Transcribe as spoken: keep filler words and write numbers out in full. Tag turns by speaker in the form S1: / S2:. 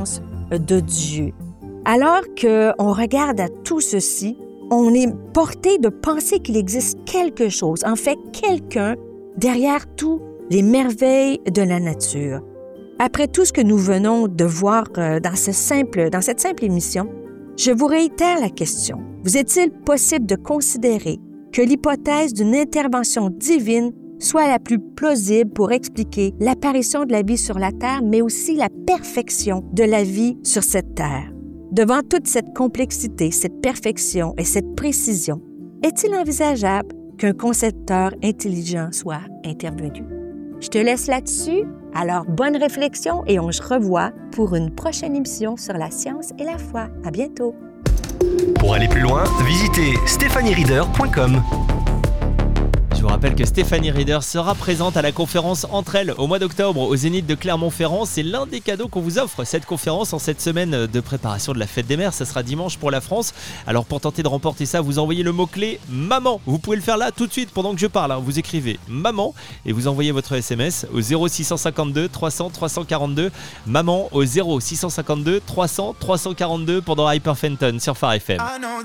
S1: l'existence de Dieu. Alors qu'on regarde à tout ceci, on est porté de penser qu'il existe quelque chose, en fait quelqu'un derrière toutes les merveilles de la nature. Après tout ce que nous venons de voir dans, ce simple, dans cette simple émission, je vous réitère la question. Vous est-il possible de considérer que l'hypothèse d'une intervention divine soit la plus plausible pour expliquer l'apparition de la vie sur la Terre, mais aussi la perfection de la vie sur cette Terre? Devant toute cette complexité, cette perfection et cette précision, est-il envisageable qu'un concepteur intelligent soit intervenu? Je te laisse là-dessus. Alors, bonne réflexion et on se revoit pour une prochaine émission sur la science et la foi. À bientôt!
S2: Pour aller plus loin, visitez stephanie reader point com.
S3: Je vous rappelle que Stéphanie Reader sera présente à la conférence Entre elles au mois d'octobre au Zénith de Clermont-Ferrand. C'est l'un des cadeaux qu'on vous offre, cette conférence en cette semaine de préparation de la fête des mères. Ça sera dimanche pour la France. Alors pour tenter de remporter ça, vous envoyez le mot-clé maman. Vous pouvez le faire là tout de suite pendant que je parle. Hein. Vous écrivez maman et vous envoyez votre S M S au zéro six cent cinquante-deux trois cents trois cent quarante-deux. Maman au zéro six cent cinquante-deux trois cents trois cent quarante-deux pendant Hyper Fenton sur Phare F M.